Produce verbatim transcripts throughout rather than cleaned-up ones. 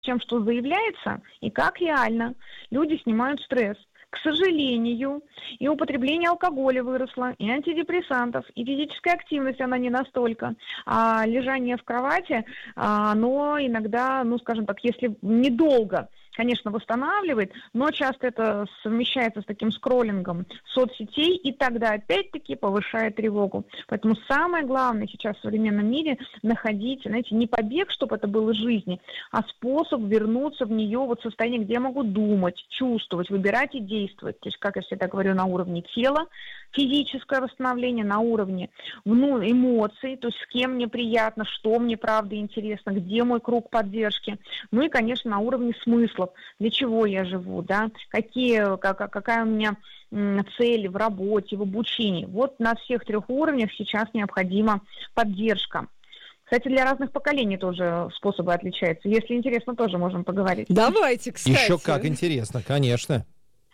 чем что заявляется и как реально люди снимают стресс. К сожалению, и употребление алкоголя выросло, и антидепрессантов, и физическая активность, она не настолько. А лежание в кровати, оно иногда, ну, скажем так, если недолго, конечно, восстанавливает, но часто это совмещается с таким скроллингом соцсетей, и тогда опять-таки повышает тревогу. Поэтому самое главное сейчас в современном мире находить, знаете, не побег, чтобы это было из жизни, а способ вернуться в нее, вот состояние, где я могу думать, чувствовать, выбирать и действовать. То есть, как я всегда говорю, на уровне тела, физическое восстановление, на уровне ну, эмоций, то есть с кем мне приятно, что мне правда интересно, где мой круг поддержки. Ну и, конечно, на уровне смыслов, для чего я живу, да, какие, как, какая у меня цель в работе, в обучении. Вот на всех трех уровнях сейчас необходима поддержка. Кстати, для разных поколений тоже способы отличаются. Если интересно, тоже можем поговорить. Давайте, кстати. Еще как интересно, конечно.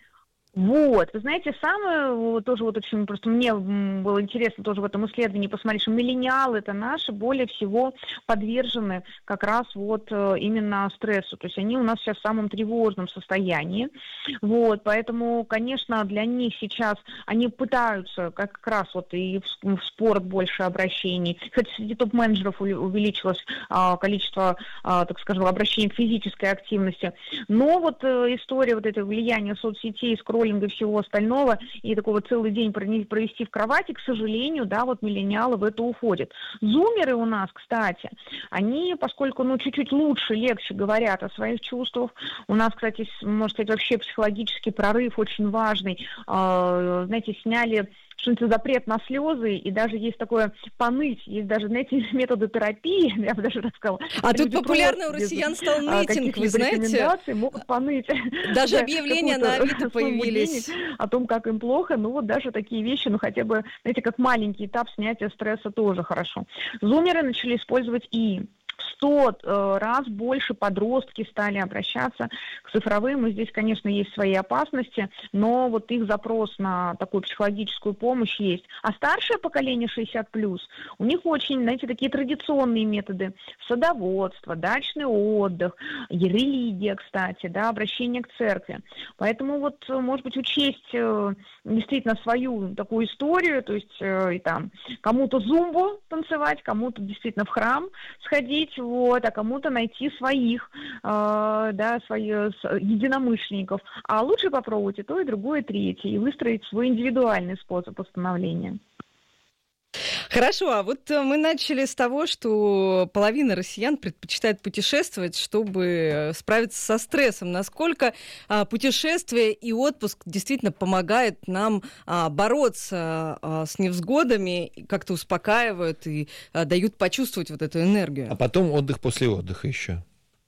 Вот, вы знаете, самое, тоже вот очень, просто мне было интересно тоже в этом исследовании посмотреть, что миллениалы это наши более всего подвержены как раз вот именно стрессу, то есть они у нас сейчас в самом тревожном состоянии, вот, поэтому, конечно, для них сейчас, они пытаются как раз вот и в, в спорт больше обращений, кстати, среди топ-менеджеров увеличилось а, количество, а, так скажем, обращений к физической активности, но вот а, история вот этого влияния соцсетей, скроллинга и всего остального, и такого целый день провести в кровати, к сожалению, да, вот миллениалы в это уходят. Зумеры у нас, кстати, они, поскольку, ну, чуть-чуть лучше, легче говорят о своих чувствах, у нас, кстати, можно сказать, вообще психологический прорыв очень важный, э, знаете, сняли что-нибудь запрет на слезы, и даже есть такое поныть, есть даже, знаете, методы терапии, я бы даже так сказала. А тут популярный у россиян стал нытинг, вы знаете? Могут поныть. Даже объявления на Авито появились. О том, как им плохо, ну вот даже такие вещи, ну хотя бы, знаете, как маленький этап снятия стресса тоже хорошо. Зумеры начали использовать и сто раз больше подростки стали обращаться к цифровым, и здесь, конечно, есть свои опасности, но вот их запрос на такую психологическую помощь есть. А старшее поколение шестьдесят плюс, у них очень, знаете, такие традиционные методы: садоводство, дачный отдых, религия, кстати, да, обращение к церкви. Поэтому вот, может быть, учесть действительно свою такую историю, то есть и там кому-то зумбу танцевать, кому-то действительно в храм сходить, вот, а кому-то найти своих, э, да, своих единомышленников. А лучше попробовать и то, и другое, и третье, и выстроить свой индивидуальный способ восстановления. Хорошо, а вот мы начали с того, что половина россиян предпочитает путешествовать, чтобы справиться со стрессом. Насколько а, путешествие и отпуск действительно помогают нам а, бороться а, с невзгодами, как-то успокаивают и а, дают почувствовать вот эту энергию? А потом отдых после отдыха еще.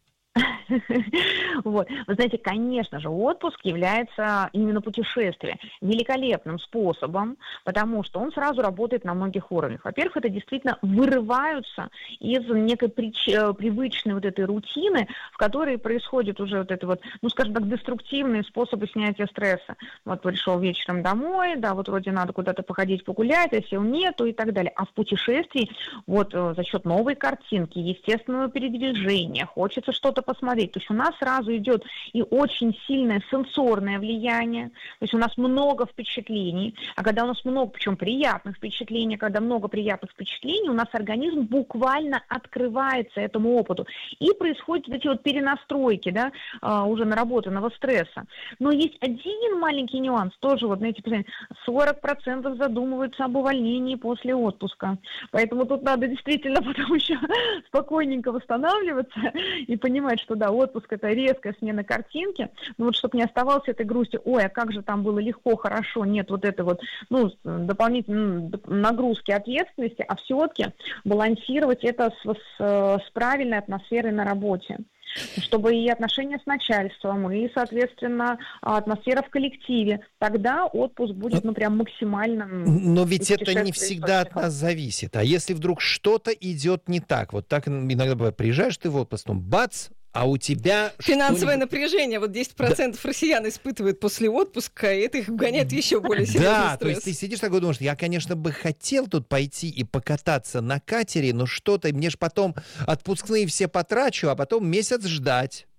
Вот. Вы знаете, конечно же, отпуск является именно путешествие великолепным способом, потому что он сразу работает на многих уровнях. Во-первых, это действительно вырываются из некой прич... привычной вот этой рутины, в которой происходит уже вот это вот, ну, скажем так, деструктивные способы снятия стресса. Вот пришел вечером домой, да, вот вроде надо куда-то походить, погулять, а сил нету и так далее. А в путешествии вот за счет новой картинки, естественного передвижения, хочется что-то посмотреть. То есть у нас сразу идет и очень сильное сенсорное влияние, то есть у нас много впечатлений, а когда у нас много, причем приятных впечатлений, когда много приятных впечатлений, у нас организм буквально открывается этому опыту. И происходят вот эти вот перенастройки, да, уже наработанного стресса. Но есть один маленький нюанс, тоже вот, знаете, сорок процентов задумываются об увольнении после отпуска. Поэтому тут надо действительно потом еще спокойненько восстанавливаться и понимать, что да, отпуск — это резкая смена картинки, но вот чтобы не оставалось этой грусти, ой, а как же там было легко, хорошо, нет вот этой вот, ну, дополнительной нагрузки ответственности, а все-таки балансировать это с, с, с правильной атмосферой на работе. Чтобы и отношения с начальством, и, соответственно, атмосфера в коллективе. Тогда отпуск будет, ну, прям максимальным. Но ведь это не всегда от нас зависит. А если вдруг что-то идет не так, вот так иногда бывает, приезжаешь ты в отпуск, ну, бац, А у тебя... Финансовое напряжение. Вот десять процентов да. россиян испытывают после отпуска, и это их вгоняет в еще более серьезный да, стресс. То есть ты сидишь такой, думаешь, я, конечно, бы хотел тут пойти и покататься на катере, но что-то, мне ж потом отпускные все потрачу, а потом месяц ждать.